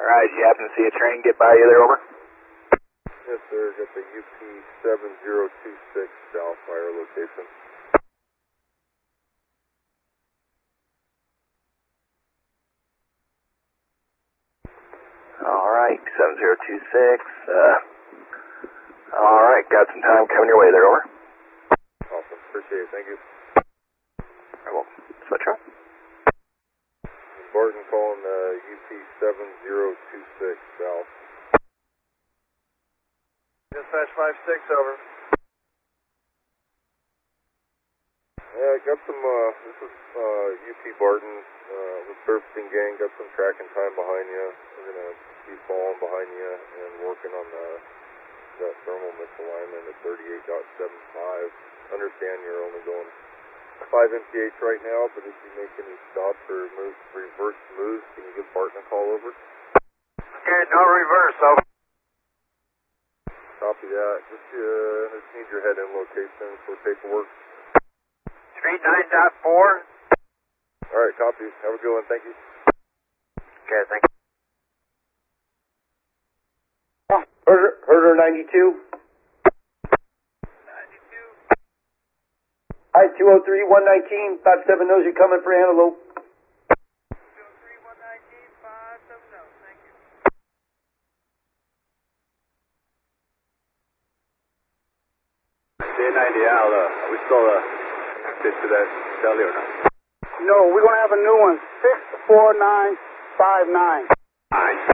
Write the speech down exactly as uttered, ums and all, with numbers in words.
Alright, you happen to see a train get by you there, over? Yes, sir. Got the U P seven zero two six south fire location. Alright, seven zero two six. Uh, Alright, got some time coming your way there, over. Awesome. Appreciate it. Thank you. Alright, well, switch on. Barton calling uh, U P seven zero two six south. Dispatch five six, over. Yeah, got some, uh, this is uh, U P Barton, uh, the surfacing gang, got some tracking time behind you. We're going to be falling behind you and working on the, that thermal misalignment at thirty-eight point seven five. Understand you're only going five M P H right now, but if you make any stops or move, reverse moves, can you give Barton a call over? Okay, no reverse, over. Copy that. Just, uh, just need your head-in location for paperwork. Street nine point four. All right, copy. Have a good one. Thank you. Okay, thank you. Herder, Herder ninety-two. ninety-two. I two oh three one nineteen, five seven knows you're coming for Antelope. two oh three one nineteen, five seven zero, thank you. J ninety Al, uh, are we still uh, connected to that deli or not? No, we're going to have a new one, six four nine five nine. Nine.